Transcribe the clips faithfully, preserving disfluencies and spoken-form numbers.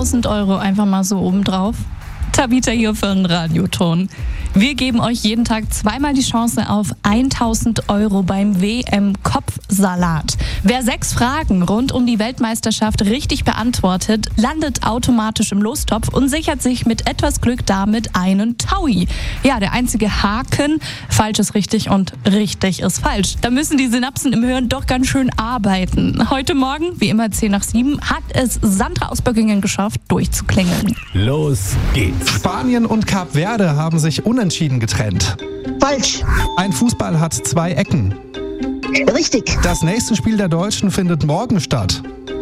tausend Euro einfach mal so obendrauf. Tabita hier für den Radioton. Wir geben euch jeden Tag zweimal die Chance auf tausend Euro beim W M-Kopfsalat. Wer sechs Fragen rund um die Weltmeisterschaft richtig beantwortet, landet automatisch im Lostopf und sichert sich mit etwas Glück damit einen Taui. Ja, der einzige Haken, falsch ist richtig und richtig ist falsch. Da müssen die Synapsen im Hirn doch ganz schön arbeiten. Heute Morgen, wie immer zehn nach sieben, hat es Sandra aus Böckingen geschafft, durchzuklingeln. Los geht's. Spanien und Kap Verde haben sich unentschieden getrennt. Falsch. Ein Fußball hat zwei Ecken. Richtig. Das nächste Spiel der Deutschen findet morgen statt.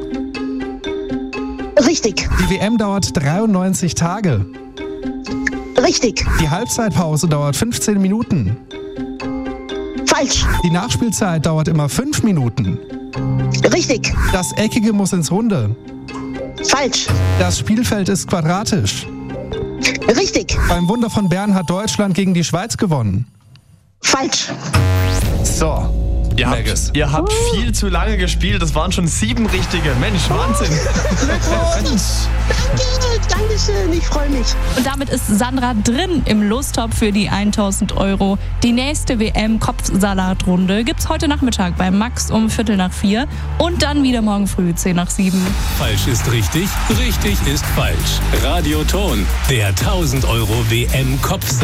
Richtig. Die W M dauert dreiundneunzig Tage. Richtig. Die Halbzeitpause dauert fünfzehn Minuten. Falsch. Die Nachspielzeit dauert immer fünf Minuten. Richtig. Das Eckige muss ins Runde. Falsch. Das Spielfeld ist quadratisch. Richtig. Beim Wunder von Bern hat Deutschland gegen die Schweiz gewonnen. Falsch. So. Ihr habt, ihr habt viel zu lange gespielt. Das waren schon sieben richtige. Mensch, Wahnsinn. Glückwunsch. Danke, Dankeschön, ich freue mich. Und damit ist Sandra drin im Lostopf für die tausend Euro. Die nächste W M-Kopfsalatrunde gibt's heute Nachmittag bei Max um Viertel nach vier und dann wieder morgen früh zehn nach sieben. Falsch ist richtig, richtig ist falsch. Radioton, der tausend Euro W M-Kopfsalat.